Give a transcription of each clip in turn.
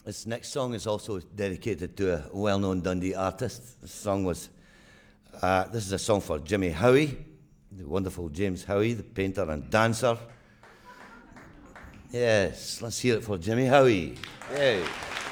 This next song is also dedicated to a well-known Dundee artist. This is a song for Jimmy Howie, the wonderful James Howie, the painter and dancer. Yes, let's hear it for Jimmy Howie. Yay.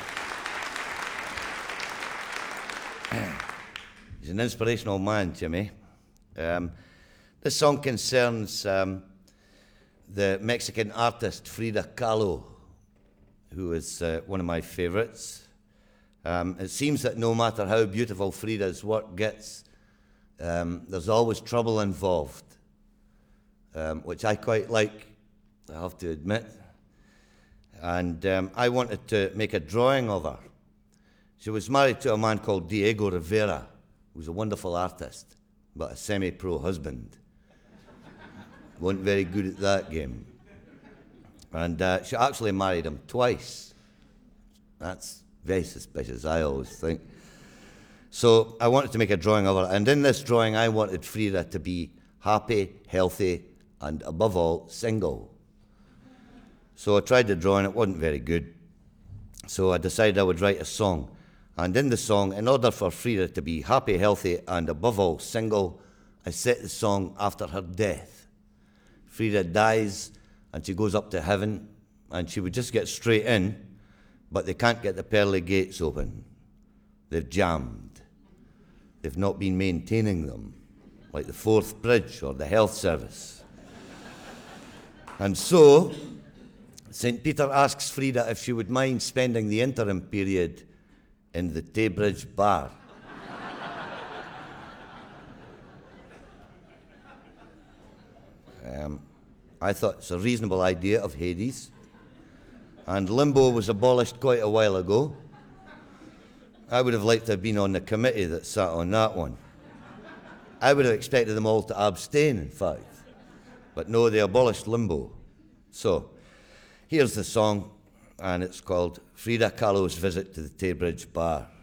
He's an inspirational man, Jimmy. This song concerns the Mexican artist Frida Kahlo, who is one of my favorites. It seems that no matter how beautiful Frida's work gets, there's always trouble involved, which I quite like, I have to admit. And I wanted to make a drawing of her. She was married to a man called Diego Rivera, who was a wonderful artist, but a semi-pro husband. Wasn't very good at that game. And she actually married him twice. That's very suspicious, I always think. So I wanted to make a drawing of her, and in this drawing I wanted Frida to be happy, healthy, and above all, single. So I tried the drawing, it wasn't very good. So I decided I would write a song. And in the song, in order for Frida to be happy, healthy, and above all, single, I set the song after her death. Frida dies, and she goes up to heaven, and she would just get straight in, but they can't get the pearly gates open. They're jammed. They've not been maintaining them, like the Forth Bridge or the health service. And so, St. Peter asks Frida if she would mind spending the interim period in the Taybridge bar. I thought it's a reasonable idea of Hades, and limbo was abolished quite a while ago. I would have liked to have been on the committee that sat on that one. I would have expected them all to abstain, in fact. But no, they abolished limbo. So, here's the song, and it's called Frida Kahlo's Visit to the Taybridge Bar.